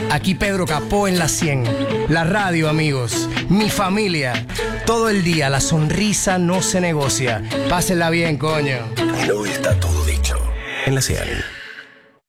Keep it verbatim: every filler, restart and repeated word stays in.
Aquí Pedro Capó en la cien. La radio, amigos. Mi familia. Todo el día la sonrisa no se negocia. Pásenla bien, coño. No está todo dicho en la cien.